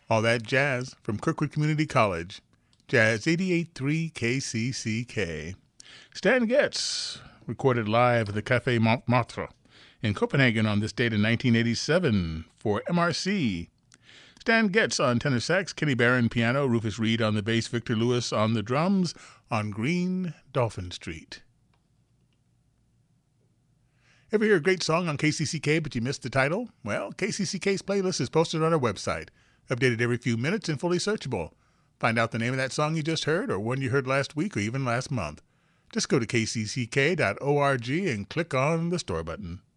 All that jazz from Kirkwood Community College. Jazz 88.3 KCCK. Stan Getz, recorded live at the Café Montmartre in Copenhagen on this date in 1987 for MRC. Stan Getz on tenor sax, Kenny Barron piano, Rufus Reed on the bass, Victor Lewis on the drums on Green Dolphin Street. Ever hear a great song on KCCK but you missed the title? Well, KCCK's playlist is posted on our website, updated every few minutes and fully searchable. Find out the name of that song you just heard or one you heard last week or even last month. Just go to kcck.org and click on the store button.